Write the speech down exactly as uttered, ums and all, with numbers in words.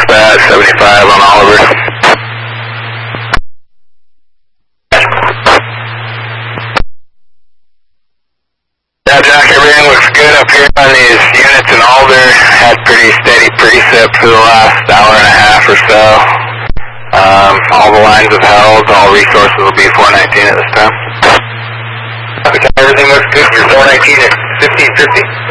dispatch, seventy-five on Oliver. Yeah, Jack, everything looks good up here on these units in Alder. Had pretty steady precip for the last hour and a half or so. Um, all the lines have held. All resources will be four nineteen at this time. Okay, everything looks good. You're four nineteen at fifteen fifty.